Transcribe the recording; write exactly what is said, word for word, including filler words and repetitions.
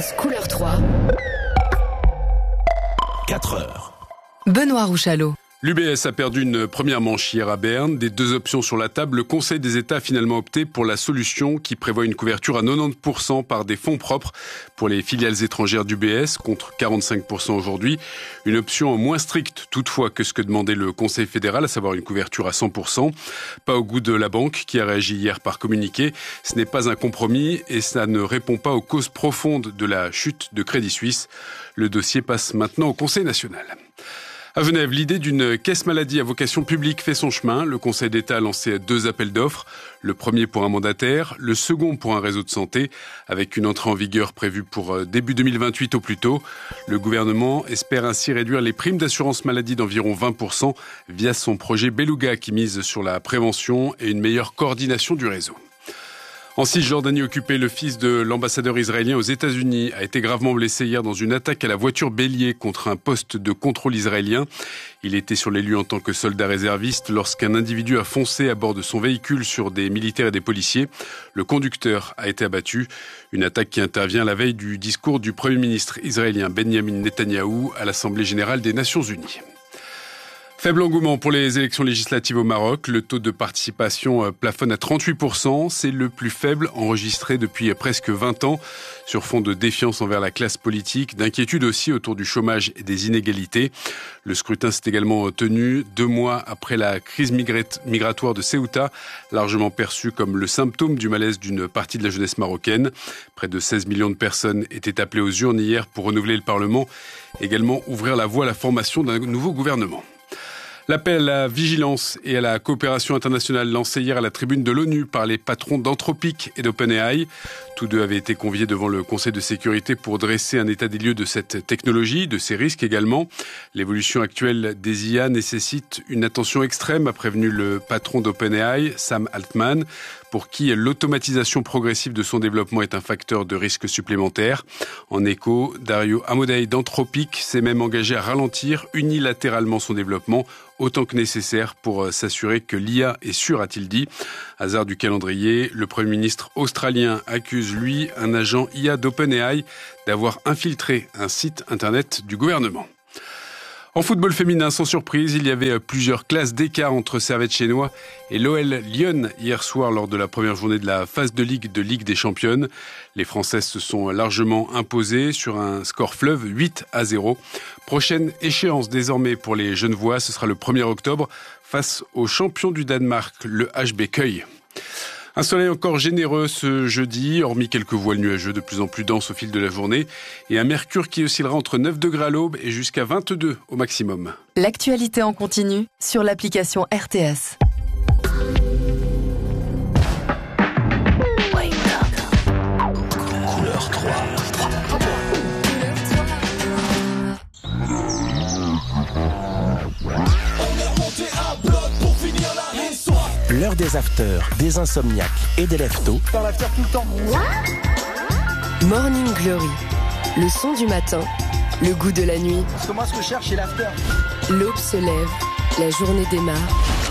France, couleur trois. quatre heures. Benoît Rouchalot. L'U B S a perdu une première manche hier à Berne. Des deux options sur la table, le Conseil des États a finalement opté pour la solution qui prévoit une couverture à quatre-vingt-dix pour cent par des fonds propres pour les filiales étrangères d'U B S, contre quarante-cinq pour cent aujourd'hui. Une option moins stricte toutefois que ce que demandait le Conseil fédéral, à savoir une couverture à cent pour cent. Pas au goût de la banque qui a réagi hier par communiqué. Ce n'est pas un compromis et ça ne répond pas aux causes profondes de la chute de Crédit Suisse. Le dossier passe maintenant au Conseil national. À Genève, l'idée d'une caisse maladie à vocation publique fait son chemin. Le Conseil d'État a lancé deux appels d'offres. Le premier pour un mandataire, le second pour un réseau de santé, avec une entrée en vigueur prévue pour début deux mille vingt-huit au plus tôt. Le gouvernement espère ainsi réduire les primes d'assurance maladie d'environ vingt pour cent via son projet Beluga qui mise sur la prévention et une meilleure coordination du réseau. En Cisjordanie occupée, le fils de l'ambassadeur israélien aux États-Unis a été gravement blessé hier dans une attaque à la voiture bélier contre un poste de contrôle israélien. Il était sur les lieux en tant que soldat réserviste lorsqu'un individu a foncé à bord de son véhicule sur des militaires et des policiers. Le conducteur a été abattu. Une attaque qui intervient la veille du discours du Premier ministre israélien Benjamin Netanyahou à l'Assemblée générale des Nations unies. Faible engouement pour les élections législatives au Maroc. Le taux de participation plafonne à trente-huit pour cent. C'est le plus faible enregistré depuis presque vingt ans. Sur fond de défiance envers la classe politique, d'inquiétude aussi autour du chômage et des inégalités. Le scrutin s'est également tenu deux mois après la crise migratoire de Ceuta, largement perçue comme le symptôme du malaise d'une partie de la jeunesse marocaine. Près de seize millions de personnes étaient appelées aux urnes hier pour renouveler le Parlement. Également ouvrir la voie à la formation d'un nouveau gouvernement. L'appel à la vigilance et à la coopération internationale lancé hier à la tribune de l'ONU par les patrons d'Anthropic et d'OpenAI. Tous deux avaient été conviés devant le Conseil de sécurité pour dresser un état des lieux de cette technologie, de ses risques également. L'évolution actuelle des I A nécessite une attention extrême, a prévenu le patron d'OpenAI, Sam Altman, pour qui l'automatisation progressive de son développement est un facteur de risque supplémentaire. En écho, Dario Amodei d'Anthropic s'est même engagé à ralentir unilatéralement son développement autant que nécessaire pour s'assurer que l'I A est sûre, a-t-il dit. Hasard du calendrier, le Premier ministre australien accuse, lui, un agent I A d'OpenAI d'avoir infiltré un site internet du gouvernement. En football féminin, sans surprise, il y avait plusieurs classes d'écart entre Servette Chénois et l'O L Lyon hier soir lors de la première journée de la phase de Ligue de Ligue des Championnes. Les Françaises se sont largement imposées sur un score fleuve huit à zéro. Prochaine échéance désormais pour les Genevois, ce sera le premier octobre face au champion du Danemark, le H B Køge. Un soleil encore généreux ce jeudi, hormis quelques voiles nuageux de plus en plus denses au fil de la journée, et un mercure qui oscillera entre neuf degrés à l'aube et jusqu'à vingt-deux au maximum. L'actualité en continu sur l'application R T S. Couleur trois. L'heure des afters, des insomniaques et des leftos. Dans l'after tout le temps. Morning Glory, le son du matin, le goût de la nuit. Parce que moi, ce que je cherche, c'est l'after. L'aube se lève, la journée démarre.